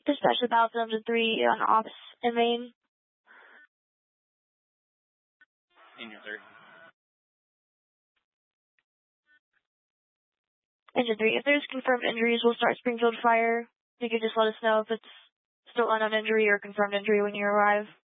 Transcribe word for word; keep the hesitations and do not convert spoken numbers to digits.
Dispatch the Battlefield to three on ops and main. Engine three. Engine three. If there's confirmed injuries, we'll start Springfield fire. You can just let us know if it's still unknown injury or confirmed injury when you arrive.